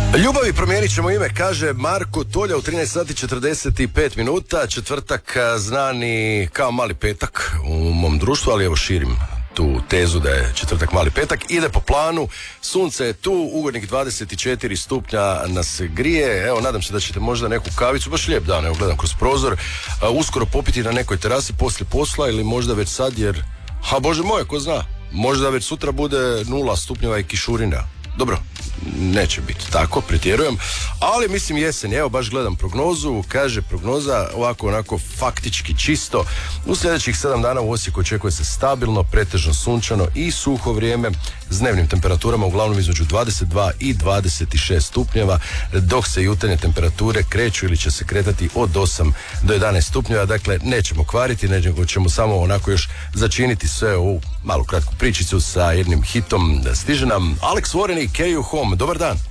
Ljubavi promijenit ćemo ime, kaže Marko Tolja u 13 sati 45 minuta, četvrtak znani kao mali petak u mom društvu, ali evo širim tu tezu da je četvrtak mali petak, ide po planu, sunce je tu, ugodnih 24 stupnja nas grije, evo nadam se da ćete možda neku kavicu, baš lijep dan, evo gledam kroz prozor, uskoro popiti na nekoj terasi poslije posla ili možda već sad jer, bože moj, ko zna, možda već sutra bude 0 stupnjeva i kišurina. Dobro, neće biti tako, pretjerujem, ali mislim jesen, evo baš gledam prognozu, kaže prognoza ovako onako faktički čisto, u sljedećih 7 dana u Osijeku očekuje se stabilno, pretežno sunčano i suho vrijeme s dnevnim temperaturama uglavnom između 22 i 26 stupnjeva, dok se jutarnje temperature kreću ili će se kretati od 8 do 11 stupnjeva, dakle nećemo kvariti, nego ćemo samo onako još začiniti sve ovu malu kratku pričicu sa jednim hitom. Stiže nam Alex Warren i Carry You Home. Dobar dan.